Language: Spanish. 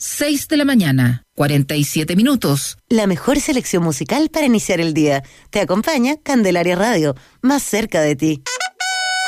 6 de la mañana, 47 minutos. La mejor selección musical para iniciar el día. Te acompaña Candelaria Radio, más cerca de ti.